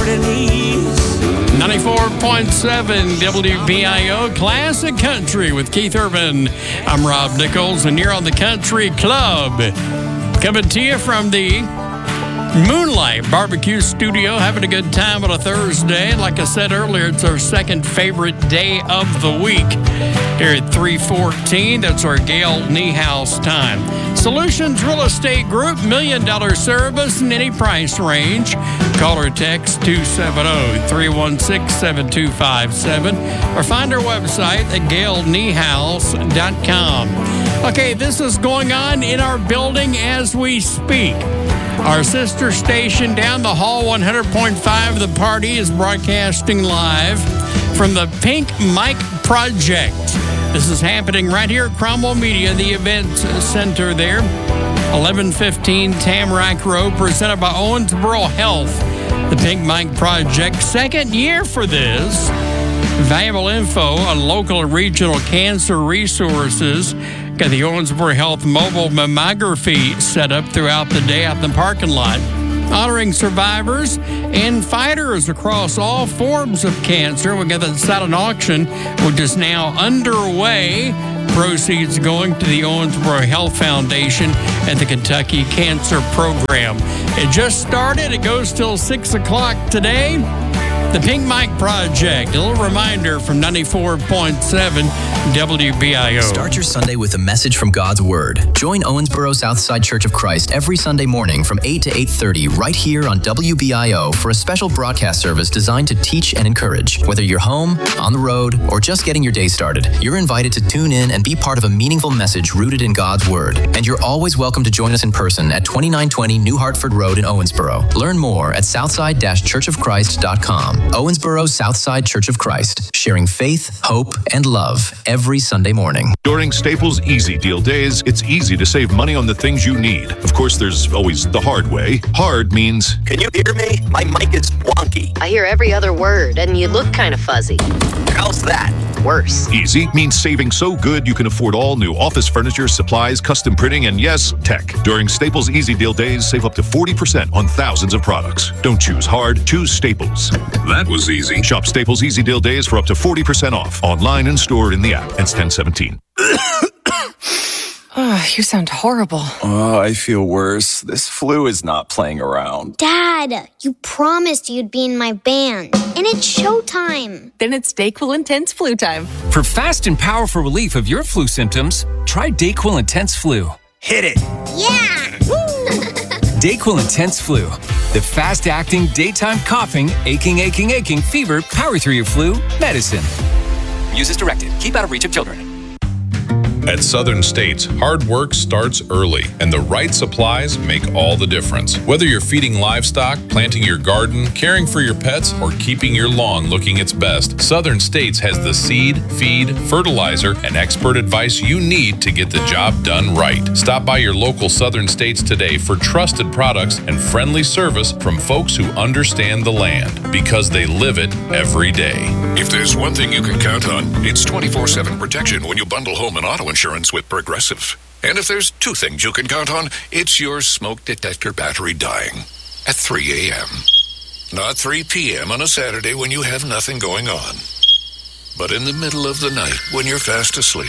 morning ease. 94.7 WBIO Classic Country with Keith Urban. I'm Rob Nichols, and you're on the Country Club. Coming to you from the Moonlight Barbecue Studio, having a good time on a Thursday. Like I said earlier, it's our second favorite day of the week. Here at 3:14, that's our Gail Niehaus time. Solutions Real Estate Group, $1 million service in any price range. Call or text 270-316-7257 or find our website at gailniehaus.com. Okay, this is going on in our building as we speak. Our sister station down the hall, 100.5 The Party, is broadcasting live from the Pink Mic Project. This is happening right here at Cromwell Media, the event center there. 1115 Tamarack Road, presented by Owensboro Health. The Pink Mic Project, second year for this. Valuable info on local and regional cancer resources. Got the Owensboro Health mobile mammography set up throughout the day out in the parking lot, honoring survivors and fighters across all forms of cancer. We got that silent auction, which is now underway. Proceeds going to the Owensboro Health Foundation and the Kentucky Cancer Program. It just started. It goes till 6 o'clock today. The Pink Mic Project, a little reminder from 94.7 WBIO. Start your Sunday with a message from God's Word. Join Owensboro Southside Church of Christ every Sunday morning from 8 to 8:30 right here on WBIO for a special broadcast service designed to teach and encourage. Whether you're home, on the road, or just getting your day started, you're invited to tune in and be part of a meaningful message rooted in God's Word. And you're always welcome to join us in person at 2920 New Hartford Road in Owensboro. Learn more at southside-churchofchrist.com. Owensboro Southside Church of Christ, sharing faith, hope, and love every Sunday morning. During Staples Easy Deal Days, it's easy to save money on the things you need. Of course, there's always the hard way. Hard means... Can you hear me? My mic is wonky. I hear every other word, and you look kind of fuzzy. How's that? Worse. Easy means saving so good you can afford all new office furniture, supplies, custom printing, and yes, tech. During Staples Easy Deal Days, save up to 40% on thousands of products. Don't choose hard, choose Staples. That was easy. Shop Staples Easy Deal Days for up to 40% off. Online and stored in the app. It's 1017. Oh, you sound horrible. Oh, I feel worse. This flu is not playing around. Dad, you promised you'd be in my band, and it's showtime. Then it's DayQuil Intense Flu time. For fast and powerful relief of your flu symptoms, try DayQuil Intense Flu. Hit it. Yeah! DayQuil Intense Flu. The fast-acting, daytime coughing, aching, fever, power through your flu medicine. Use as directed. Keep out of reach of children. At Southern States, hard work starts early, and the right supplies make all the difference. Whether you're feeding livestock, planting your garden, caring for your pets, or keeping your lawn looking its best, Southern States has the seed, feed, fertilizer, and expert advice you need to get the job done right. Stop by your local Southern States today for trusted products and friendly service from folks who understand the land, because they live it every day. If there's one thing you can count on, it's 24/7 protection when you bundle home and auto insurance with Progressive. And if there's two things you can count on, it's your smoke detector battery dying at 3 a.m. Not 3 p.m. on a Saturday when you have nothing going on, but in the middle of the night when you're fast asleep.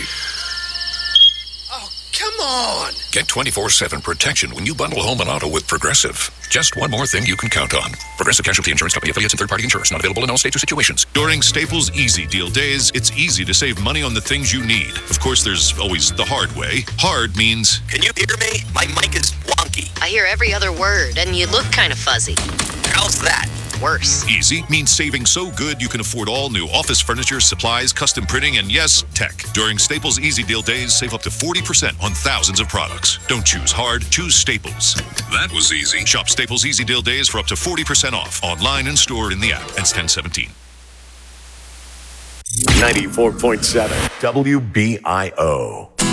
Oh, come on. Get 24/7 protection when you bundle home and auto with Progressive. Just one more thing you can count on. Progressive Casualty Insurance Company affiliates and third-party insurers. Not available in all states or situations. During Staples Easy Deal Days, it's easy to save money on the things you need. Of course, there's always the hard way. Hard means... Can you hear me? My mic is wonky. I hear every other word, and you look kind of fuzzy. How's that? Worse. Easy means saving so good you can afford all new office furniture, supplies, custom printing, and yes, tech. During Staples Easy Deal Days, save up to 40% on thousands of products. Don't choose hard, choose Staples. That was easy. Shop Staples Easy Deal Days for up to 40% off. Online and stored in the app. It's 1017. 94.7 WBIO.